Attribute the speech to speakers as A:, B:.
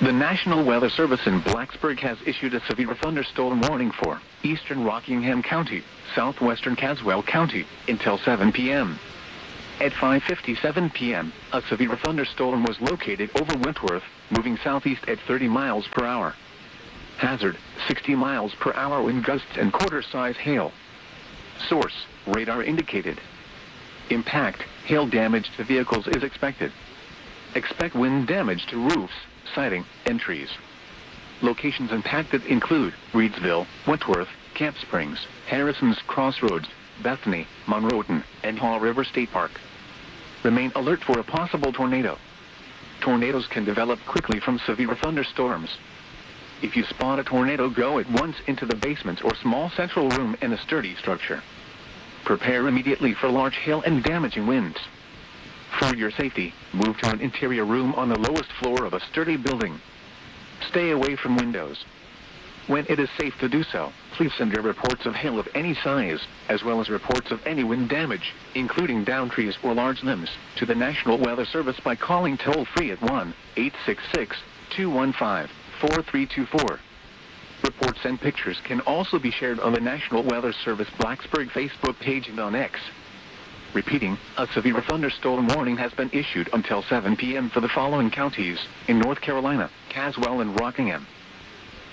A: The National Weather Service in Blacksburg has issued a severe thunderstorm warning for eastern Rockingham County, southwestern Caswell County, until 7 p.m. At 5:57 p.m., a severe thunderstorm was located over Wentworth, moving southeast at 30 miles per hour. Hazard, 60 miles per hour wind gusts and quarter-size hail. Source, radar indicated. Impact, hail damage to vehicles is expected. Expect wind damage to roofs, siding, and trees. Locations impacted include Reedsville, Wentworth, Camp Springs, Harrison's Crossroads, Bethany, Monroe, and Haw River State Park. Remain alert for a possible tornado. Tornadoes can develop quickly from severe thunderstorms. If you spot a tornado, go at once into the basement or small central room in a sturdy structure. Prepare immediately for large hail and damaging winds. For your safety, move to an interior room on the lowest floor of a sturdy building. Stay away from windows. When it is safe to do so, please send your reports of hail of any size, as well as reports of any wind damage, including downed trees or large limbs, to the National Weather Service by calling toll-free at 1-866-215-4324. Reports and pictures can also be shared on the National Weather Service Blacksburg Facebook page and on X. Repeating, a severe thunderstorm warning has been issued until 7 p.m. for the following counties in North Carolina: Caswell and Rockingham.